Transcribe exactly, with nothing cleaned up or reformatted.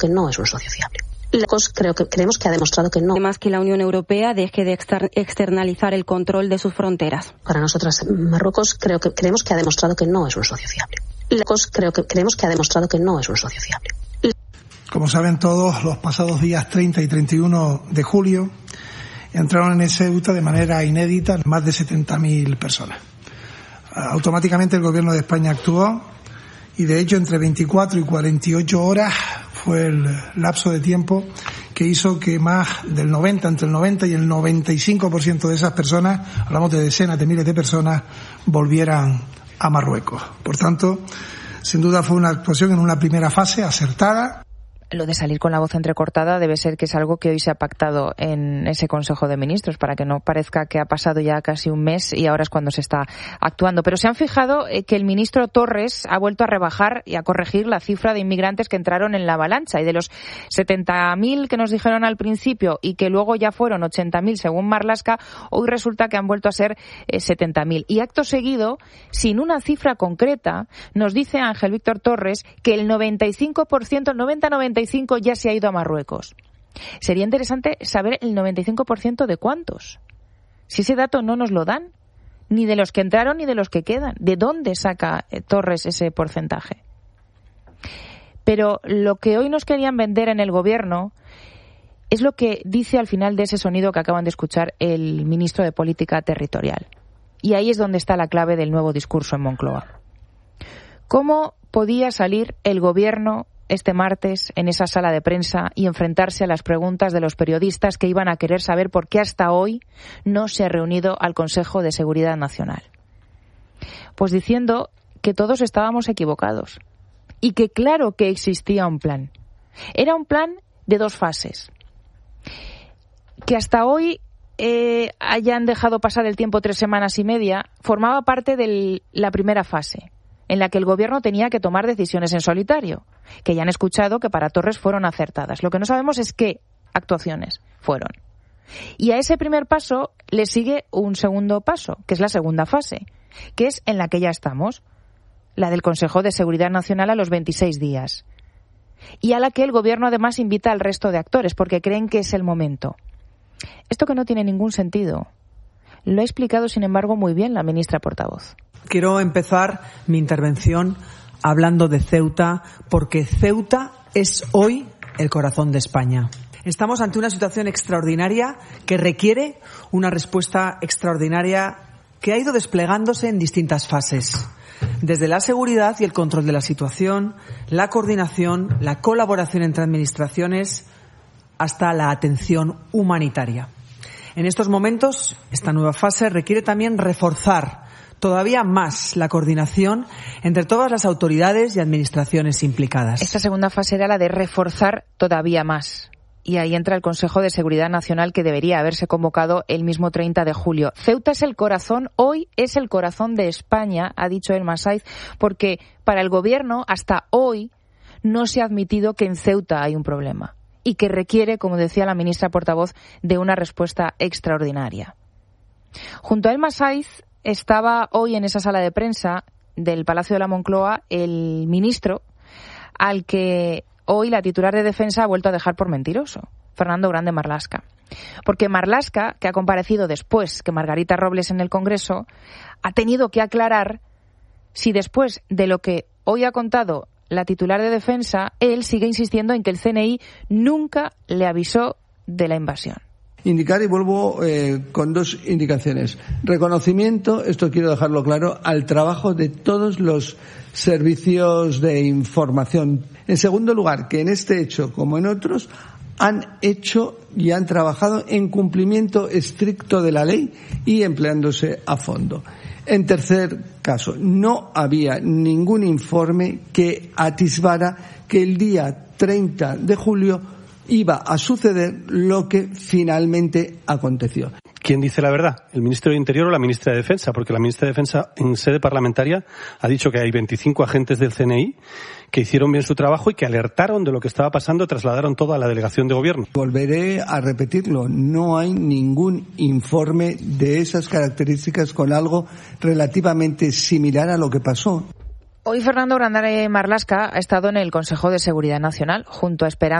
que no es un socio fiable. Creo que, creemos que ha demostrado que no. Además, que la Unión Europea deje de exter- externalizar el control de sus fronteras. Para nosotras, Marruecos creo que, creemos que ha demostrado que no es un socio fiable. Creo que, creemos que ha demostrado que no es un socio fiable. Como saben todos, los pasados días treinta y treinta y uno de julio entraron en Ceuta de manera inédita más de setenta mil personas. Automáticamente el Gobierno de España actuó y, de hecho, entre veinticuatro y cuarenta y ocho horas fue el lapso de tiempo que hizo que más del noventa, entre el noventa y el noventa y cinco por ciento de esas personas, hablamos de decenas de miles de personas, volvieran a Marruecos. Por tanto, sin duda fue una actuación en una primera fase acertada. Lo de salir con la voz entrecortada debe ser que es algo que hoy se ha pactado en ese Consejo de Ministros, para que no parezca que ha pasado ya casi un mes y ahora es cuando se está actuando. Pero se han fijado que el ministro Torres ha vuelto a rebajar y a corregir la cifra de inmigrantes que entraron en la avalancha, y de los setenta mil que nos dijeron al principio y que luego ya fueron ochenta mil según Marlaska, hoy resulta que han vuelto a ser eh, setenta mil. Y acto seguido, sin una cifra concreta, nos dice Ángel Víctor Torres que el noventa y cinco por ciento, el noventa noventa y cinco ya se ha ido a Marruecos. Sería interesante saber el noventa y cinco por ciento de cuántos. Si ese dato no nos lo dan, ni de los que entraron ni de los que quedan. ¿De dónde saca eh, Torres ese porcentaje? Pero lo que hoy nos querían vender en el Gobierno es lo que dice al final de ese sonido que acaban de escuchar el ministro de Política Territorial. Y ahí es donde está la clave del nuevo discurso en Moncloa. ¿Cómo podía salir el Gobierno este martes en esa sala de prensa y enfrentarse a las preguntas de los periodistas que iban a querer saber por qué hasta hoy no se ha reunido al Consejo de Seguridad Nacional? Pues diciendo que todos estábamos equivocados y que claro que existía un plan. Era un plan de dos fases. Que hasta hoy eh, hayan dejado pasar el tiempo tres semanas y media formaba parte de la primera fase, en la que el Gobierno tenía que tomar decisiones en solitario, que ya han escuchado que para Torres fueron acertadas. Lo que no sabemos es qué actuaciones fueron. Y a ese primer paso le sigue un segundo paso, que es la segunda fase, que es en la que ya estamos, la del Consejo de Seguridad Nacional a los veintiséis días, y a la que el Gobierno además invita al resto de actores, porque creen que es el momento. Esto que no tiene ningún sentido, lo ha explicado, sin embargo, muy bien la ministra portavoz. Quiero empezar mi intervención hablando de Ceuta, porque Ceuta es hoy el corazón de España. Estamos ante una situación extraordinaria que requiere una respuesta extraordinaria que ha ido desplegándose en distintas fases. Desde la seguridad y el control de la situación, la coordinación, la colaboración entre administraciones, hasta la atención humanitaria. En estos momentos, esta nueva fase requiere también reforzar todavía más la coordinación entre todas las autoridades y administraciones implicadas. Esta segunda fase era la de reforzar todavía más. Y ahí entra el Consejo de Seguridad Nacional, que debería haberse convocado el mismo treinta de julio. Ceuta es el corazón, hoy es el corazón de España, ha dicho El Masaiz, porque para el Gobierno hasta hoy no se ha admitido que en Ceuta hay un problema y que requiere, como decía la ministra portavoz, de una respuesta extraordinaria. Junto a El Masaiz estaba hoy en esa sala de prensa del Palacio de la Moncloa el ministro al que hoy la titular de Defensa ha vuelto a dejar por mentiroso, Fernando Grande Marlaska. Porque Marlaska, que ha comparecido después que Margarita Robles en el Congreso, ha tenido que aclarar si después de lo que hoy ha contado la titular de Defensa, él sigue insistiendo en que el C N I nunca le avisó de la invasión. Indicar, y vuelvo eh, con dos indicaciones. Reconocimiento, esto quiero dejarlo claro, al trabajo de todos los servicios de información. En segundo lugar, que en este hecho, como en otros, han hecho y han trabajado en cumplimiento estricto de la ley y empleándose a fondo. En tercer caso, no había ningún informe que atisbara que el día treinta de julio iba a suceder lo que finalmente aconteció. ¿Quién dice la verdad? ¿El ministro de Interior o la ministra de Defensa? Porque la ministra de Defensa en sede parlamentaria ha dicho que hay veinticinco agentes del C N I que hicieron bien su trabajo y que alertaron de lo que estaba pasando, trasladaron todo a la delegación de gobierno. Volveré a repetirlo, no hay ningún informe de esas características con algo relativamente similar a lo que pasó. Hoy Fernando Grandare Marlaska ha estado en el Consejo de Seguridad Nacional junto a Esperanza